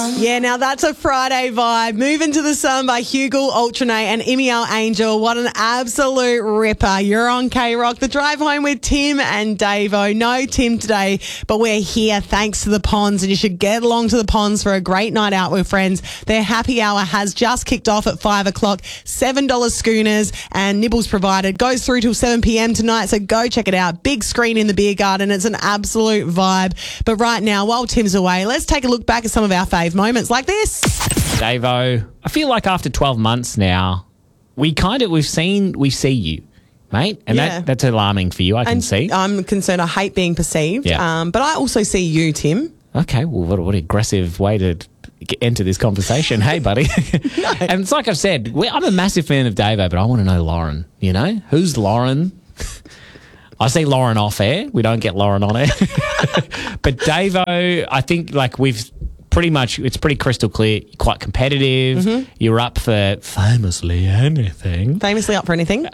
Yeah, now that's a Friday vibe. Move into the Sun by Hugel, Ultranate and Imiel Angel. What an absolute ripper. You're on K-Rock. The drive home with Tim and Davo. No Tim today, but we're here thanks to the Ponds, and you should get along to the Ponds for a great night out with friends. Their happy hour has just kicked off at 5 o'clock. $7 schooners and nibbles provided. Goes through till 7 p.m. tonight, so go check it out. Big screen in the beer garden. It's an absolute vibe. But right now, while Tim's away, let's take a look back at some of our fave moments like this. Davo, I feel like after 12 months now, we see you, mate, and Yeah. that's alarming for you. I can see. I'm concerned. I hate being perceived. Yeah. But I also see you, Tim. Okay, well, what an aggressive way to enter this conversation. Hey, buddy. No. And it's like I've said, I'm a massive fan of Davo, but I want to know Lauren. You know, who's Lauren? I see Lauren off air. We don't get Lauren on air. But Davo, I think like it's pretty crystal clear. You're quite competitive. Mm-hmm. You're up for famously anything. Famously up for anything.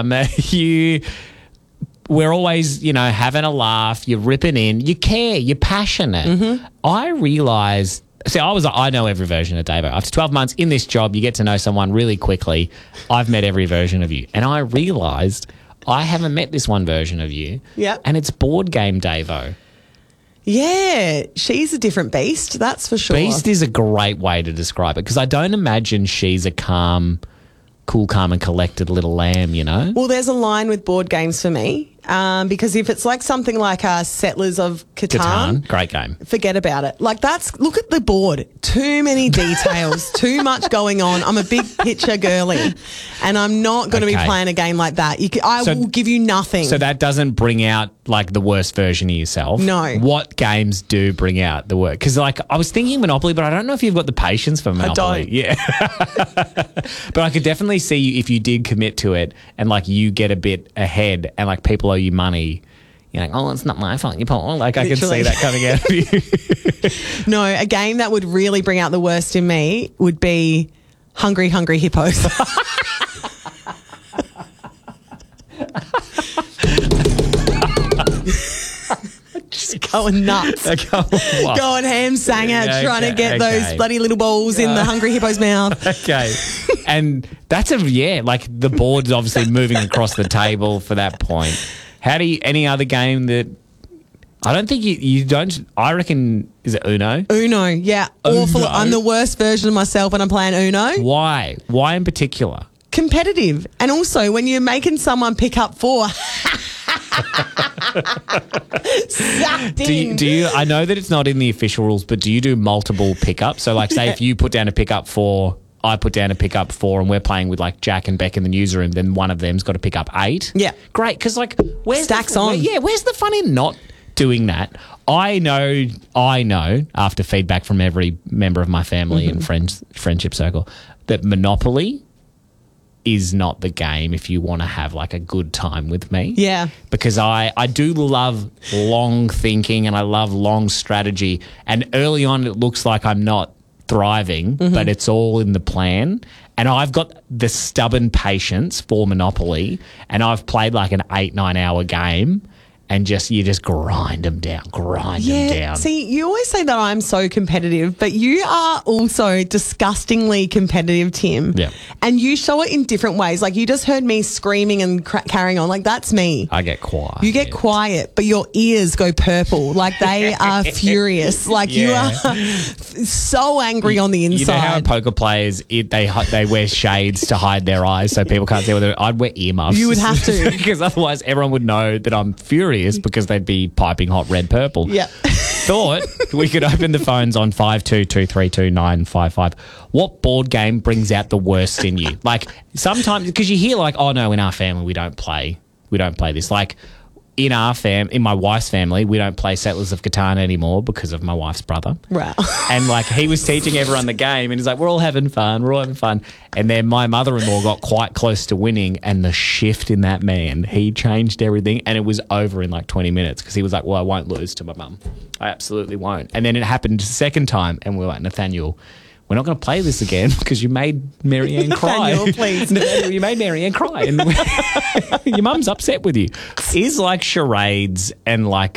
We're always, having a laugh. You're ripping in. You care. You're passionate. Mm-hmm. I realised. See, I know every version of Davo. After 12 months in this job, you get to know someone really quickly. I've met every version of you. And I realised I haven't met this one version of you. Yep. And it's board game Davo. Yeah, she's a different beast, that's for sure. Beast is a great way to describe it because I don't imagine she's a cool, calm and collected little lamb, Well, there's a line with board games for me because if it's like something like Settlers of Catan, great game. forget about it. Like look at the board. Too many details, too much going on. I'm a big picture girly and I'm not going to be playing a game like that. I will give you nothing. So that doesn't bring out like the worst version of yourself. No. What games do bring out the worst? Because like I was thinking Monopoly, but I don't know if you've got the patience for Monopoly. I don't. Yeah. But I could definitely see you if you did commit to it and like you get a bit ahead and like people owe you money. You're like, oh, it's not my fault. You Paul. Like I can see that coming out of you. No, a game that would really bring out the worst in me would be Hungry Hippos. Just going nuts. Going ham sanger, trying to get those bloody little balls in the Hungry Hippo's mouth. Okay. And that's like the board's obviously moving across the table for that point. Any other game that I don't think you don't, I reckon, is it Uno? Uno, yeah. Awful. Uno? I'm the worst version of myself when I'm playing Uno. Why? Why in particular? Competitive. And also when you're making someone pick up 4. Sucked in. Do you, I know that it's not in the official rules, but do you do multiple pickups? So like say if you put down a pickup 4, I put down a pickup 4 and we're playing with like Jack and Beck in the newsroom, then one of them's got to pick up 8. Yeah. Great, because like where's Stacks on. Where's the fun in not doing that? I know after feedback from every member of my family and friendship circle that Monopoly is not the game if you want to have like a good time with me. Yeah. Because I do love long thinking and I love long strategy, and early on it looks like I'm not thriving, but it's all in the plan. And I've got the stubborn patience for Monopoly, and I've played like an 8-9 hour game and you just grind them down. See, you always say that I'm so competitive, but you are also disgustingly competitive, Tim. Yeah. And you show it in different ways. Like you just heard me screaming and carrying on. Like that's me. I get quiet. You get quiet, but your ears go purple. Like they are furious. Like you are so angry on the inside. You know how poker players, they wear shades to hide their eyes so people can't see whether I'd wear earmuffs. You would have to. Because otherwise everyone would know that I'm furious because they'd be piping hot red purple. Yeah. Thought we could open the phones on 52232955. What board game brings out the worst in you? Like sometimes, because you hear like, oh no, in our family we don't play this. Like in my wife's family, we don't play Settlers of Catan anymore because of my wife's brother. Wow. And like he was teaching everyone the game and he's like, we're all having fun. And then my mother-in-law got quite close to winning, and the shift in that man, he changed everything, and it was over in like 20 minutes because he was like, well, I won't lose to my mum. I absolutely won't. And then it happened a second time and we were like, Nathaniel, we're not going to play this again because you made Marianne cry. Nathaniel, please. Nathaniel, you made Marianne cry and your mum's upset with you. Is like charades and like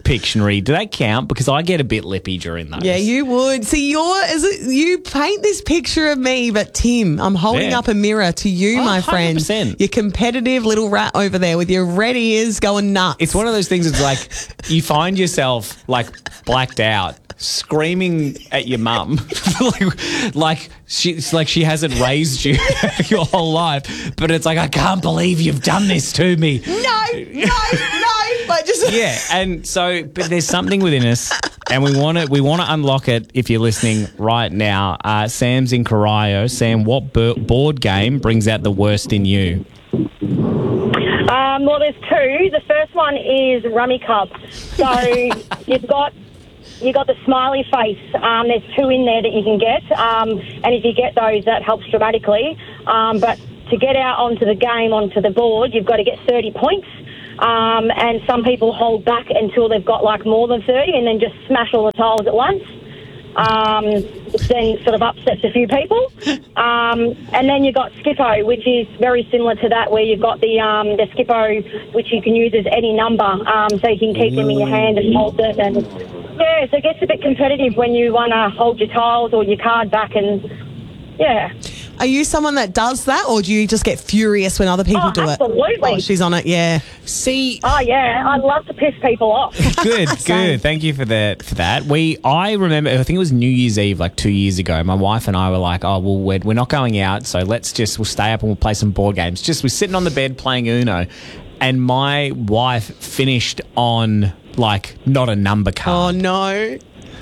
Pictionary, do they count? Because I get a bit lippy during those. Yeah, you would. See, you paint this picture of me, but Tim, I'm holding up a mirror to you, my friend. 100%. You competitive little rat over there with your red ears going nuts. It's one of those things. It's like you find yourself like blacked out, screaming at your mum, like she hasn't raised you your whole life. But it's like, I can't believe you've done this to me. No. Like just Yeah, and so, but there's something within us, and we want to unlock it. If you're listening right now, Sam's in Corio. Sam, what board game brings out the worst in you? Well, there's two. The first one is Rummy Cup. So you've got the smiley face. There's two in there that you can get, and if you get those, that helps dramatically. But to get out onto the game, onto the board, you've got to get 30 points. And some people hold back until they've got like more than 30 and then just smash all the tiles at once. Which then sort of upsets a few people. And then you've got Skippo, which is very similar to that, where you've got the Skippo, which you can use as any number, so you can keep them in your hand and hold it. And yeah, so it gets a bit competitive when you want to hold your tiles or your card back, and yeah. Are you someone that does that, or do you just get furious when other people do absolutely. it? Oh, she's on it, yeah. See, oh yeah, I love to piss people off. good. Thank you for that. I remember, I think it was New Year's Eve, like 2 years ago. My wife and I were like, "Oh, well, we're not going out, so we'll stay up and we'll play some board games." We're sitting on the bed playing Uno, and my wife finished on like not a number Oh card. no.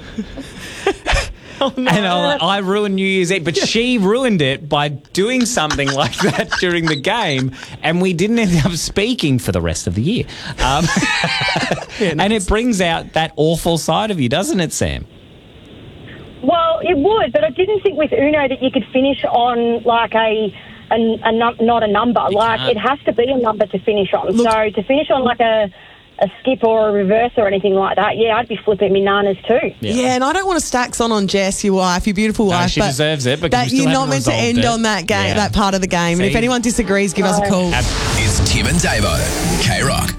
Oh, no. And I ruined New Year's Eve, but she ruined it by doing something like that during the game, and we didn't end up speaking for the rest of the year. And it brings out that awful side of you, doesn't it, Sam? Well, it would, but I didn't think with Uno that you could finish on like not a number. It has to be a number to finish on. Look, so to finish on like a skip or a reverse or anything like that, yeah, I'd be flipping me nanas too. Yeah, and I don't want to stack on Jess, your wife, your beautiful wife. She deserves it, but that you you're not meant to end on that game, that part of the game. See? And if anyone disagrees, give us a call. It's Tim and Davo, K-Rock.